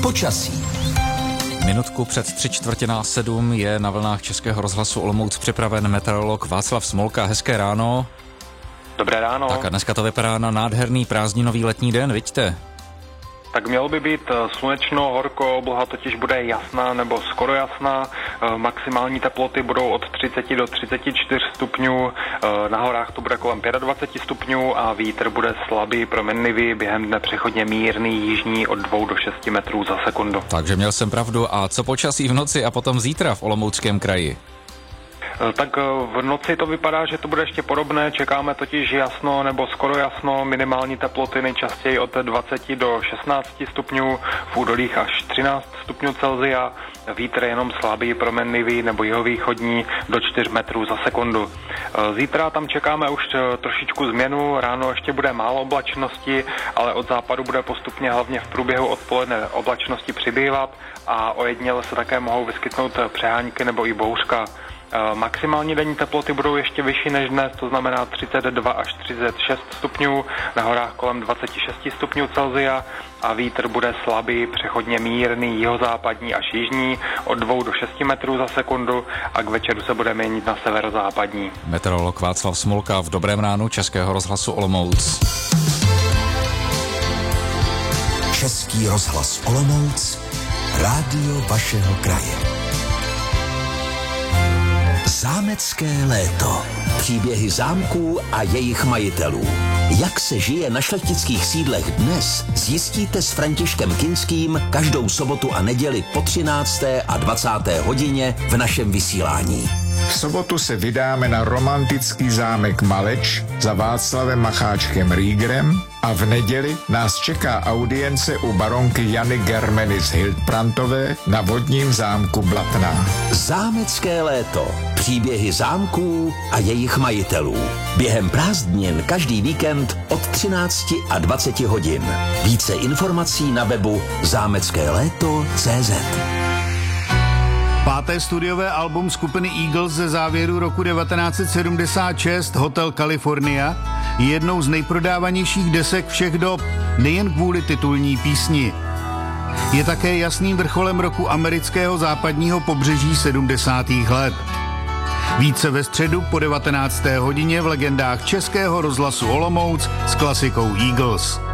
Počasí. Minutku před 6:45 je na vlnách Českého rozhlasu Olomouc připraven meteorolog Václav Smolka. Hezké ráno. Dobré ráno. Tak a dneska to vypadá na nádherný prázdninový letní den, vidíte? Tak mělo by být slunečno, horko, obloha totiž bude jasná nebo skoro jasná. Maximální teploty budou od 30 do 34 stupňů, na horách to bude kolem 25 stupňů a vítr bude slabý, proměnlivý, během dne přechodně mírný, jižní od 2 do 6 metrů za sekundu. Takže měl jsem pravdu. A co počasí v noci a potom zítra v Olomouckém kraji? Tak v noci to vypadá, že to bude ještě podobné, čekáme totiž jasno nebo skoro jasno, minimální teploty nejčastěji od 20 do 16 stupňů, v údolích až 13 stupňů Celsia, vítr jenom slabý, proměnlivý nebo jihovýchodní do 4 metrů za sekundu. Zítra tam čekáme už trošičku změnu, ráno ještě bude málo oblačnosti, ale od západu bude postupně hlavně v průběhu odpoledne oblačnosti přibývat a ojediněle se také mohou vyskytnout přehánky nebo i bouřka. Maximální denní teploty budou ještě vyšší než dnes, to znamená 32 až 36 stupňů, na horách kolem 26 stupňů Celsia a vítr bude slabý, přechodně mírný, jihozápadní až jižní od 2 do 6 metrů za sekundu a k večeru se bude měnit na severozápadní. Meteorolog Václav Smolka v Dobrém ránu Českého rozhlasu Olomouc. Český rozhlas Olomouc, rádio vašeho kraje. Zámecké léto. Příběhy zámků a jejich majitelů. Jak se žije na šlechtických sídlech dnes, zjistíte s Františkem Kinským každou sobotu a neděli po 13. a 20. hodině v našem vysílání. V sobotu se vydáme na romantický zámek Maleč za Václavem Macháčkem Riegerem a v neděli nás čeká audience u baronky Jany Germeny z Hildbrandtové na vodním zámku Blatná. Zámecké léto. Příběhy zámků a jejich majitelů. Během prázdnin každý víkend od 13 a 20 hodin. Více informací na webu zámeckéléto.cz. Páté studiové album skupiny Eagles ze závěru roku 1976, Hotel California, je jednou z nejprodávanějších desek všech dob, nejen kvůli titulní písni. Je také jasným vrcholem roku amerického západního pobřeží 70. let. Více ve středu po 19. hodině v legendách Českého rozhlasu Olomouc s klasikou Eagles.